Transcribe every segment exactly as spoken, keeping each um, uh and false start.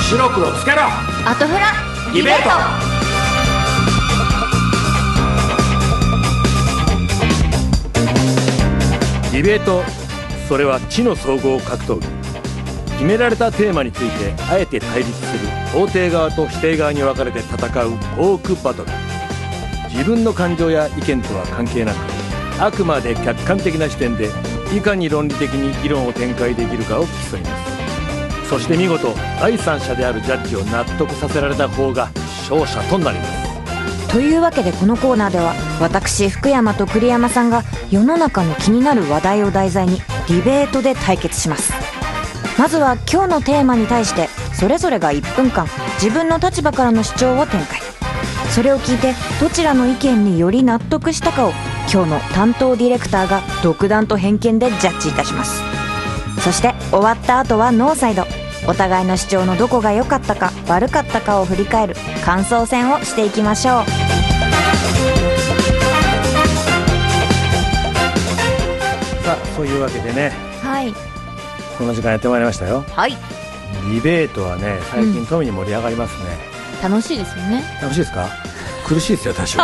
白黒つけろ。 アトフラディベート。 ディベート、それは知の総合格闘技。決められたテーマについてあえて対立する肯定側と否定側に分かれて戦うトークバトル。自分の感情や意見とは関係なく、あくまで客観的な視点でいかに論理的に議論を展開できるかを競います。そして見事第三者であるジャッジを納得させられた方が勝者となります。 というわけで、このコーナーでは私福山と栗山さんが世の中の気になる話題を題材にディベートで対決します。まずは今日のテーマに対してそれぞれがいっぷんかん自分の立場からの主張を展開。それを聞いてどちらの意見により納得したかを今日の担当ディレクターが独断と偏見でジャッジいたします。そして終わった後はノーサイド、お互いの主張のどこが良かったか悪かったかを振り返る感想戦をしていきましょう。 さあ、そういうわけでね、 はい、 この時間やってまいりましたよ。 はい、 ディベートはね、最近富に盛り上がりますね、 うん、楽しいですよね。 楽しいですか？苦しいですよ、多少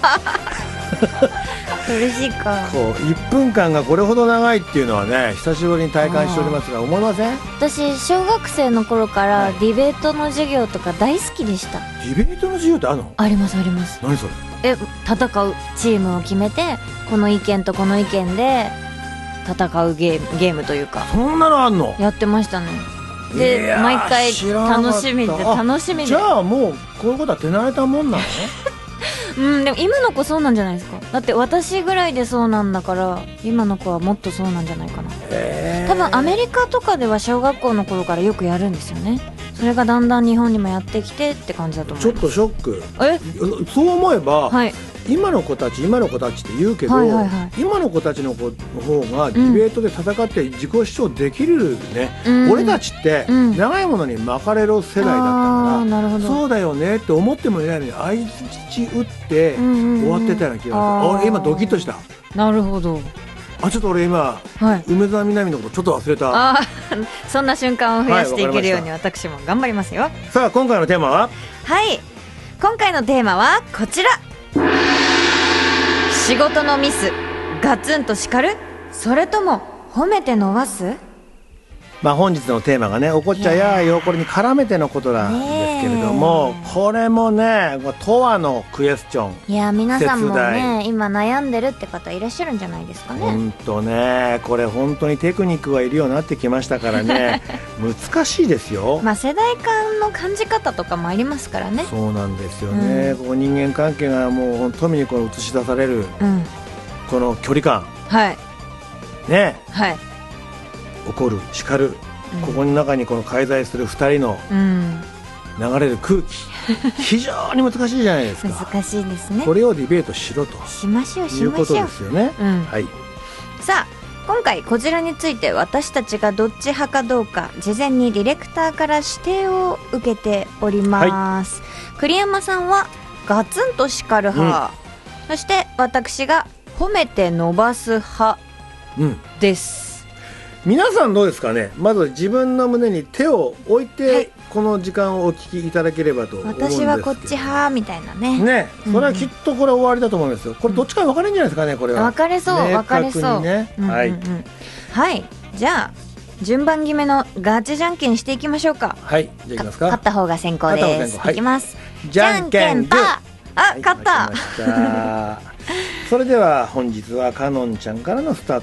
苦しいか。 こういっぷんかんがこれほど長いっていうのはね、久しぶりに体感しておりますが、思いません？ 私小学生の頃からディベートの授業とか大好きでした。 ディベートの授業ってあるの？ ありますあります。 何それ？ え、戦うチームを決めて、この意見とこの意見で戦うゲーム、ゲームというか、 そんなのあんの？ やってましたね。 いでやー、 毎回知らなかった。 楽しみで楽しみで。 じゃあもうこういうことは手慣れたもんなの？ うん、でも今の子そうなんじゃないですか。だって私ぐらいでそうなんだから、今の子はもっとそうなんじゃないかな。 えー、 多分アメリカとかでは小学校の頃からよくやるんですよね。それがだんだん日本にもやってきてって感じだと思う。 ちょっとショック。 え、 そう思えば、 はい、 今の子たち今の子たちって言うけど、 はいはいはい、 今の子たちの子の方がディベートで戦って自己主張できるね、うん、俺たちって長いものに巻かれる世代だったから、うん、なるほど、そうだよねって思ってもいないのに相づち打って終わってたような気がする。俺今ドキッとした。 なるほど。 あ、ちょっと俺今、はい、梅澤美波のことちょっと忘れた。 あそんな瞬間を増やしていけるように私も頑張りますよ。 さあ、今回のテーマは？ はい、今回のテーマはこちら。仕事のミスガツンと叱る、それとも褒めて伸ばす？ まあ、本日のテーマがね、おこっちゃやよこれに絡めてのことなんですけれども、これもね、とわのクエスチョン。 いや、皆さんもね、今悩んでるって方いらっしゃるんじゃないですかね。 本当ね、これ本当にテクニックがいるようになってきましたからね難しいですよ。 まあ世代間の感じ方とかもありますからね。 そうなんですよね、うん、こう人間関係がもう富にこう映し出される、うん、この距離感、はいね、はい、怒る叱る、うん、ここの中にこの介在するふたりの流れる空気、うん、非常に難しいじゃないですか。 難しいですね。 これをディベートしろとしましょうしましょういうことですよね、うん、はい。 さあ、今回こちらについて私たちがどっち派かどうか事前にディレクターから指定を受けております、はい、栗山さんはガツンと叱る派、うん、そして私が褒めて伸ばす派です、 うん、皆さんどうですかね。まず自分の胸に手を置いて、はい、この時間をお聞きいただければと思うんですけど、 私はこっち派みたいなね。 ね、それはきっとこれ終わりだと思うんですよ。これどっちかに分かれるんじゃないですかね。これは分かれそう、分かれそう、 ね、うんうんうん、はい、 はい。じゃあ順番決めのガチじゃんけんしていきましょうか。 はい、じゃあいきますか。 勝った方が先行です。はい、いきます。 じゃんけんパー。 あ、はい、勝った。 それでは本日はかのんちゃんからのスタート